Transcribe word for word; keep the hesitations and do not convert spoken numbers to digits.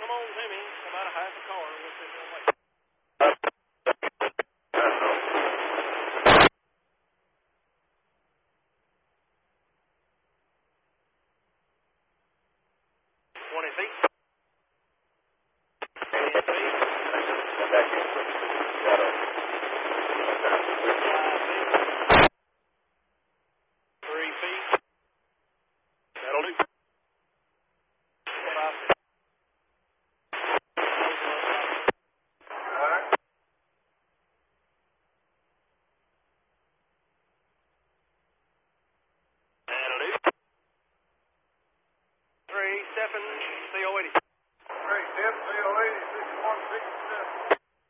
come on to me. About a half a car. We'll sit there and wait. Twenty feet. Ten feet. Five feet. Three feet. That'll do. Five feet. That'll do. Three, seven, C O eighty.